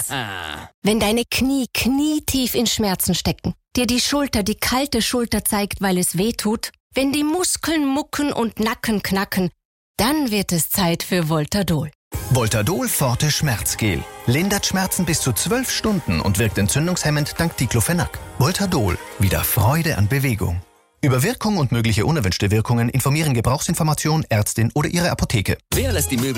das. Wenn deine Knie knietief in Schmerzen stecken, dir die kalte Schulter zeigt, weil es weh tut, wenn die Muskeln mucken und Nacken knacken, dann wird es Zeit für Voltadol. Voltadol Forte Schmerzgel. Lindert Schmerzen bis zu 12 Stunden und wirkt entzündungshemmend dank Diclofenac. Voltadol. Wieder Freude an Bewegung. Über Wirkung und mögliche unerwünschte Wirkungen informieren Gebrauchsinformation, Ärztin oder Ihre Apotheke. Wer lässt die Möbel